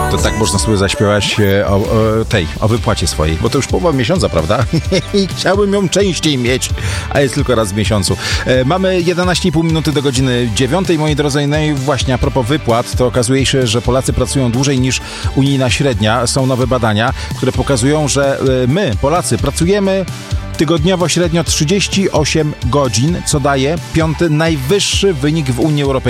To tak można sobie zaśpiewać o wypłacie swojej, bo to już połowa miesiąca, prawda? I chciałbym ją częściej mieć, a jest tylko raz w miesiącu. Mamy 11,5 minuty do godziny 9, moi drodzy. No i właśnie a propos wypłat, to okazuje się, że Polacy pracują dłużej niż unijna średnia. Są nowe badania, które pokazują, że my, Polacy, pracujemy tygodniowo średnio 38 godzin, co daje 5. najwyższy wynik w Unii Europejskiej.